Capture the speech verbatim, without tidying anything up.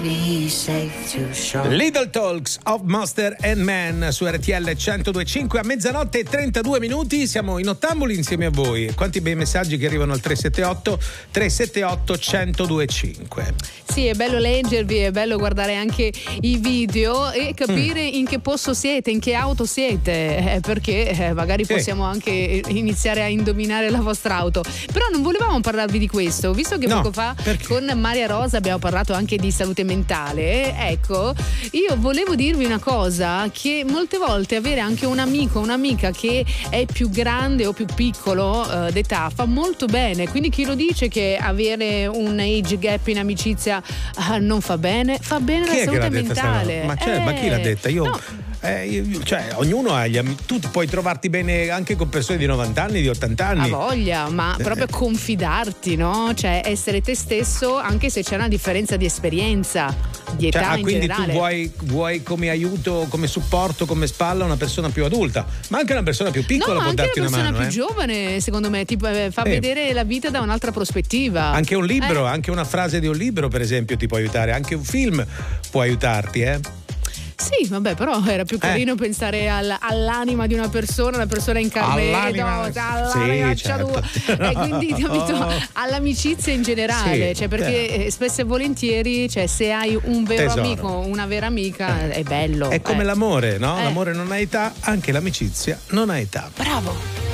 be safe to show. Little Talks of Monster and Man su R T L centodue e cinque a mezzanotte e trentadue minuti. Siamo in ottamboli insieme a voi. Quanti bei messaggi che arrivano al tre sette otto tre sette otto centodue e cinque. Sì, è bello leggervi, è bello guardare anche i video e capire mm. in che posto siete, in che auto siete, eh, perché eh, magari possiamo eh. anche iniziare a indovinare la vostra auto. Però non volevamo parlarvi di questo, visto che no, poco fa perché? con Maria Rosa abbiamo parlato anche di salute mentale. Ecco, io volevo dirvi una cosa, che molte volte avere anche un amico, un'amica che è più grande o più piccolo eh, d'età fa molto bene. Quindi chi lo dice che avere un age gap in amicizia ah, non fa bene, fa bene chi la salute mentale. Ma, cioè, eh, ma chi l'ha detta? Io no. Eh, io, cioè, ognuno ha gli amici. Tu puoi trovarti bene anche con persone di novanta anni, di ottanta anni. Ha voglia, ma proprio confidarti, no? Cioè essere te stesso anche se c'è una differenza di esperienza, di età, cioè, ah, in quindi generale. Tu vuoi, vuoi come aiuto, come supporto, come spalla una persona più adulta, ma anche una persona più piccola no, può darti una mano. Anche una persona più eh? giovane, secondo me, tipo, eh, fa eh. vedere la vita da un'altra prospettiva. Anche un libro, eh. anche una frase di un libro, per esempio, ti può aiutare. Anche un film può aiutarti, eh? Sì, vabbè, però era più carino eh. pensare al, all'anima di una persona, una persona in carne all'anima, ed all'anima, sì, certo. E quindi capito, all'amicizia in generale, sì, cioè perché eh. spesso e volentieri, cioè se hai un vero Tesoro. amico, una vera amica, eh. è bello. È come eh. l'amore, no? Eh. L'amore non ha età, anche l'amicizia non ha età. Bravo.